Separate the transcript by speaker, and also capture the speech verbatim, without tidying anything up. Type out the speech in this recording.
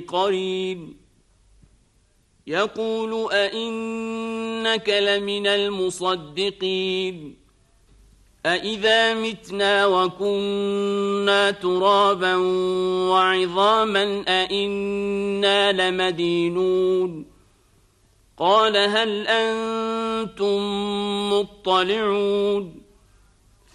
Speaker 1: قريب يقول أئنك لمن المصدقين أئذا متنا وكنا ترابا وعظاما أئنا لمدينون قال هل أنتم مطلعون